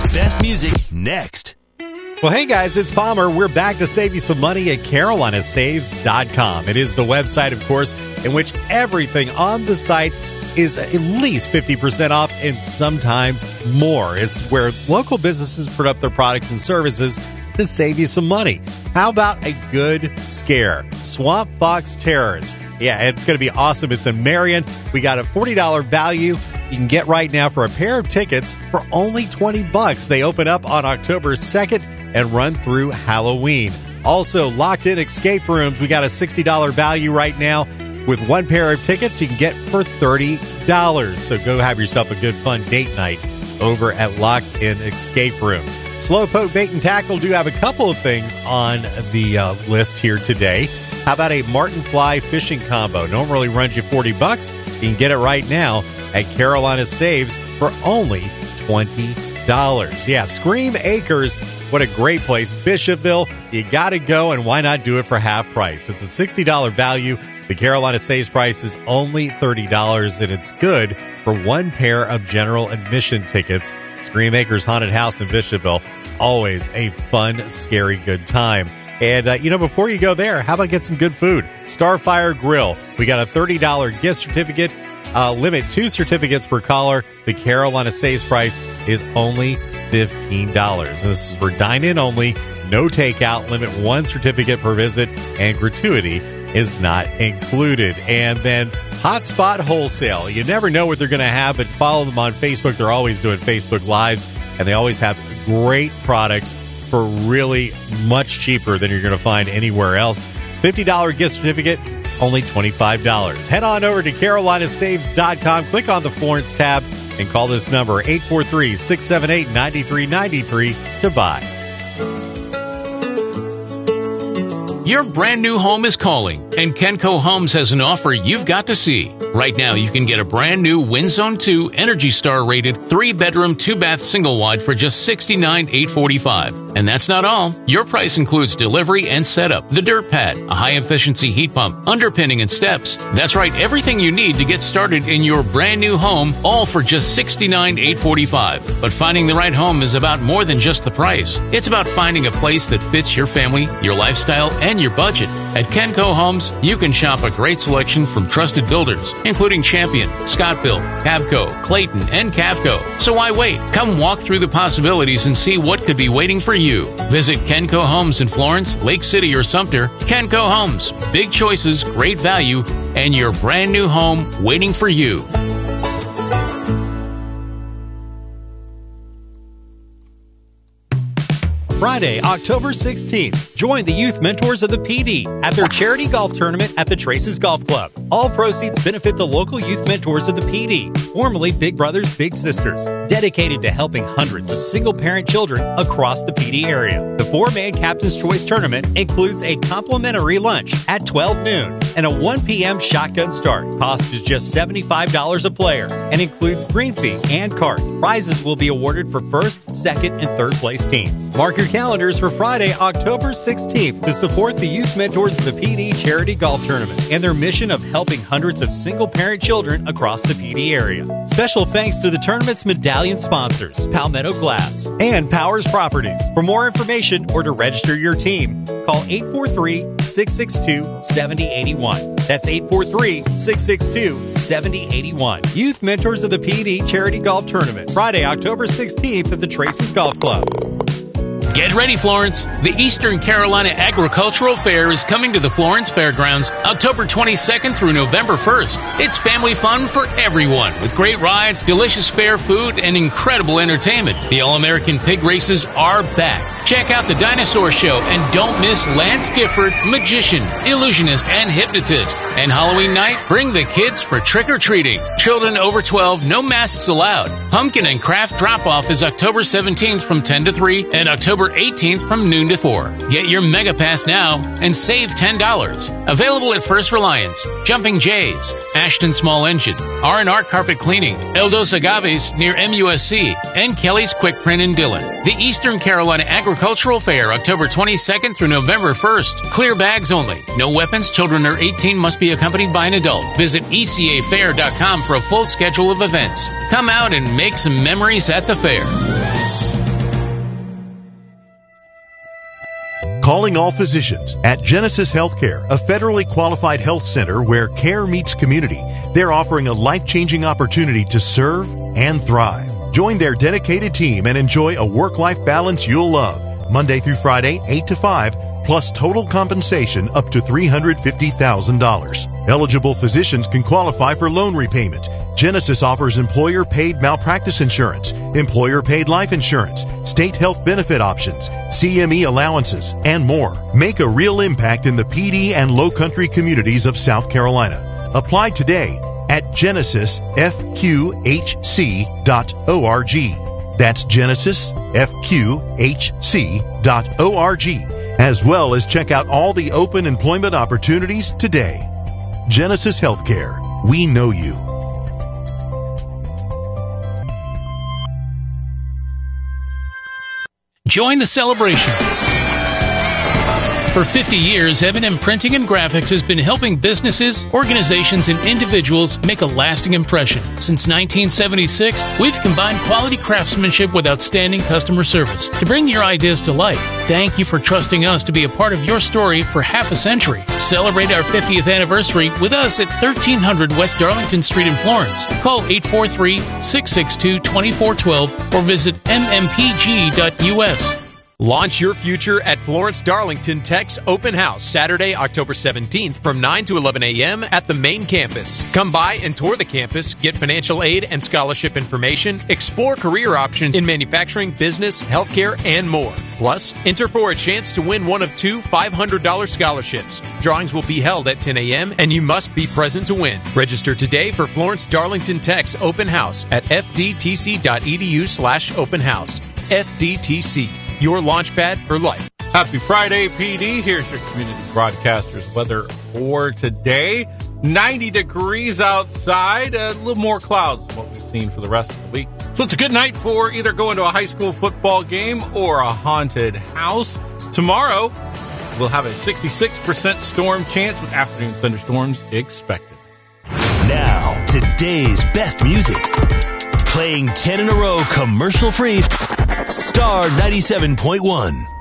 best music next. Well, hey guys, it's Palmer. We're back to save you some money at CarolinaSaves.com. It is the website, of course, in which everything on the site is at least 50% off and sometimes more. It's where local businesses put up their products and services to save you some money. How about a good scare? Swamp Fox Terrors. Yeah, it's going to be awesome. It's in Marion. We got a $40 value you can get right now for a pair of tickets for only $20. They open up on October 2nd and run through Halloween. Also, Locked In Escape Rooms. We got a $60 value right now. With one pair of tickets, you can get for $30. So go have yourself a good, fun date night over at Locked In Escape Rooms. Slowpoke Bait and Tackle do have a couple of things on the list here today. How about a Martin Fly fishing combo? Normally runs you $40. You can get it right now at Carolina Saves for only $20. Yeah, Scream Acres. What a great place. Bishopville, you got to go, and why not do it for half price? It's a $60 value. The Carolina Saves price is only $30, and it's good for one pair of general admission tickets. Scream Acres Haunted House in Bishopville, always a fun, scary, good time. And, before you go there, how about get some good food? Starfire Grill. We got a $30 gift certificate. Limit 2 certificates per caller. The Carolina Saves price is only $15. And this is for dine-in only. No takeout. Limit 1 certificate per visit. And gratuity is not included. And then Hotspot Wholesale. You never know what they're going to have, but follow them on Facebook. They're always doing Facebook Lives, and they always have great products for really much cheaper than you're going to find anywhere else. $50 gift certificate, only $25. Head on over to CarolinaSaves.com, click on the Florence tab, and call this number, 843-678-9393 to buy. Your brand new home is calling, and Kenco Homes has an offer you've got to see. Right now, you can get a brand new WinZone 2 Energy Star rated 3-bedroom, 2-bath single wide for just $69,845. And that's not all. Your price includes delivery and setup, the dirt pad, a high-efficiency heat pump, underpinning, and steps. That's right, everything you need to get started in your brand new home, all for just $69,845. But finding the right home is about more than just the price. It's about finding a place that fits your family, your lifestyle, and your budget. At Kenco Homes, you can shop a great selection from trusted builders, including Champion, Scott Built, Cavco, Clayton, and Cavco. So why wait? Come walk through the possibilities and see what could be waiting for you. Visit Kenco Homes in Florence, Lake City, or Sumter. Kenco Homes. Big choices, great value, and your brand new home waiting for you. Friday, October 16th, join the youth mentors of the PD at their charity golf tournament at the Traces Golf Club. All proceeds benefit the local youth mentors of the PD, formerly Big Brothers Big Sisters, dedicated to helping hundreds of single-parent children across the PD area. The 4-man Captain's Choice tournament includes a complimentary lunch at 12 noon and a 1 p.m. shotgun start. Cost is just $75 a player and includes green fee and cart. Prizes will be awarded for first, second, and third place teams. Mark your calendars for Friday, October 16th to support the Youth Mentors of the PD Charity Golf Tournament and their mission of helping hundreds of single-parent children across the PD area. Special thanks to the tournament's medallion sponsors, Palmetto Glass and Powers Properties. For more information or to register your team, call 843-662-7081. That's 843-662-7081. Youth Mentors of the PD Charity Golf Tournament, Friday, October 16th at the Traces Golf Club. Get ready, Florence. The Eastern Carolina Agricultural Fair is coming to the Florence Fairgrounds October 22nd through November 1st. It's family fun for everyone with great rides, delicious fair food, and incredible entertainment. The All-American Pig Races are back. Check out the Dinosaur Show and don't miss Lance Gifford, magician, illusionist, and hypnotist. And Halloween night, bring the kids for trick-or-treating. Children over 12, no masks allowed. Pumpkin and Craft Drop-Off is October 17th from 10 to 3 and October 18th from noon to 4. Get your Mega Pass now and save $10. Available at First Reliance, Jumping Jays, Ashton Small Engine, R&R Carpet Cleaning, El Dos Agaves near MUSC, and Kelly's Quick Print in Dillon. The Eastern Carolina Agricultural Fair, October 22nd through November 1st. Clear bags only. No weapons. Children under 18 must be accompanied by an adult. Visit ecafair.com for a full schedule of events. Come out and make some memories at the fair. Calling all physicians at Genesis Healthcare, a federally qualified health center where care meets community. They're offering a life-changing opportunity to serve and thrive. Join their dedicated team and enjoy a work-life balance you'll love. Monday through Friday, 8 to 5, plus total compensation up to $350,000. Eligible physicians can qualify for loan repayment. Genesis offers employer-paid malpractice insurance, employer-paid life insurance, state health benefit options, CME allowances, and more. Make a real impact in the PD and Low Country communities of South Carolina. Apply today at genesisfqhc.org. That's genesisfqhc.org, as well as check out all the open employment opportunities today. Genesis Healthcare. We know you. Join the celebration. For 50 years, M&M Printing and Graphics has been helping businesses, organizations, and individuals make a lasting impression. Since 1976, we've combined quality craftsmanship with outstanding customer service to bring your ideas to life. Thank you for trusting us to be a part of your story for half a century. Celebrate our 50th anniversary with us at 1300 West Darlington Street in Florence. Call 843-662-2412 or visit mmpg.us. Launch your future at Florence Darlington Tech's Open House, Saturday, October 17th from 9 to 11 a.m. at the main campus. Come by and tour the campus, get financial aid and scholarship information, explore career options in manufacturing, business, healthcare, and more. Plus, enter for a chance to win one of two $500 scholarships. Drawings will be held at 10 a.m. and you must be present to win. Register today for Florence Darlington Tech's Open House at fdtc.edu/open house. FDTC. Your launchpad for life. Happy Friday, PD. Here's your community broadcaster's weather for today. 90 degrees outside, a little more clouds than what we've seen for the rest of the week. So it's a good night for either going to a high school football game or a haunted house. Tomorrow, we'll have a 66% storm chance with afternoon thunderstorms expected. Now, today's best music. Playing 10 in a row commercial-free. Star 97.1.